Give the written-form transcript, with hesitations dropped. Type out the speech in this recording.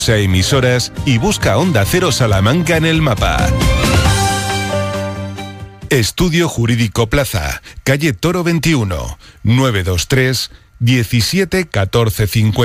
emisoras y busca Onda Cero Salamanca en el mapa. Estudio Jurídico Plaza, calle Toro 21, 923 17 14 50.